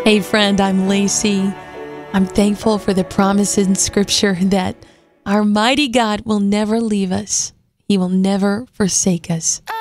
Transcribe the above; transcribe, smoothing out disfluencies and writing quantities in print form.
Hey friend, I'm Lacey. I'm thankful for the promise in Scripture that our mighty God will never leave us. He will never forsake us.